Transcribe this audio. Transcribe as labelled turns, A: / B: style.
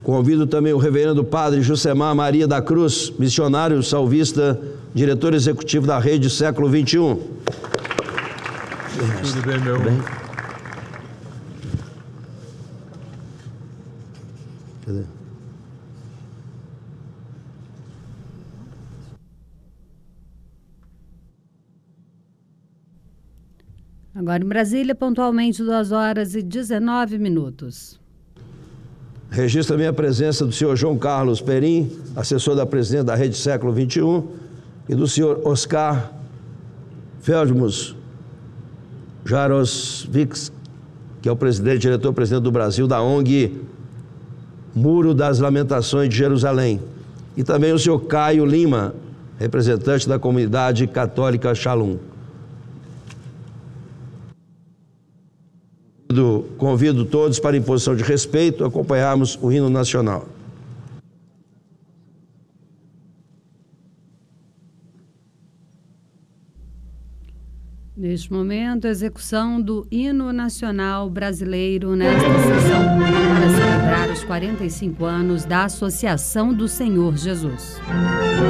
A: Convido também o reverendo padre Jusemar Maria da Cruz, missionário salvista, diretor executivo da Rede Século XXI.
B: Tudo bem, meu
A: irmão?
B: Cadê?
C: Agora em Brasília, pontualmente 2h19.
A: Registro também a presença do senhor João Carlos Perim, assessor da presidente da Rede Século XXI, e do senhor Oscar Feldmus Jarosvics, que é o diretor-presidente do Brasil da ONG Muro das Lamentações de Jerusalém. E também o senhor Caio Lima, representante da comunidade católica Shalom. Convido todos para, em posição de respeito, acompanharmos o hino nacional.
C: Neste momento, a execução do hino nacional brasileiro nesta sessão para celebrar os 45 anos da Associação do Senhor Jesus.